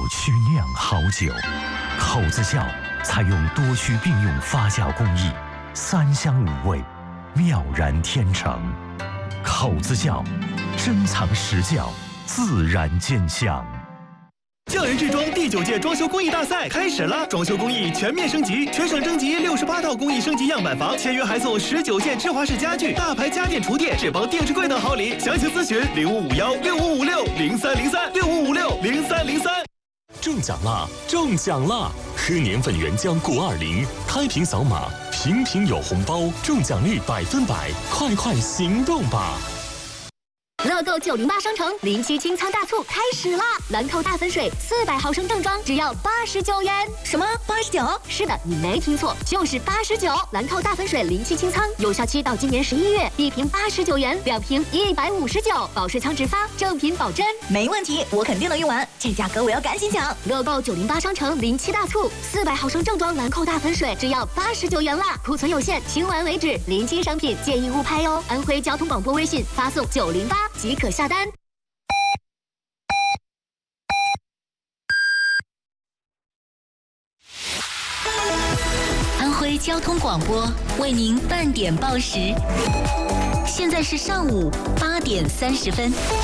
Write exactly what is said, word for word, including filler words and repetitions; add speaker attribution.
Speaker 1: 曲酿好酒。口子窖采用多区并用发酵工艺，三香五味，妙然天成。口子窖，珍藏实窖，自然见香。
Speaker 2: 匠人制装第九届装修工艺大赛开始了，装修工艺全面升级，全省征集六十八套工艺升级样板房，签约还送十九件芝华士家具、大牌家电厨电、智邦定制柜等好礼。详情咨询零五五幺六五五六零三零三六五五六零三零三。
Speaker 3: 中奖啦！中奖啦！喝年份原浆谷二零，开瓶扫码，瓶瓶有红包，中奖率百分百，快快行动吧！
Speaker 4: 乐购九零八商城临期清仓大促开始啦！兰蔻大粉水四百毫升正装只要八十九元。什么？八十九？是的，你没听错，就是八十九。兰蔻大粉水临期清仓，有效期到今年十一月，一瓶八十九元，两瓶一百五十九，保税仓直发，正品保真。
Speaker 5: 没问题，我肯定能用完，这价格我要赶紧抢！
Speaker 4: 乐购九零八商城临期大促，四百毫升正装兰蔻大粉水只要八十九元啦，库存有限，清完为止，临期商品建议勿拍哦。安徽交通广播微信发送九零八。即可下单。
Speaker 6: 安徽交通广播为您半点报时，现在是上午八点三十分。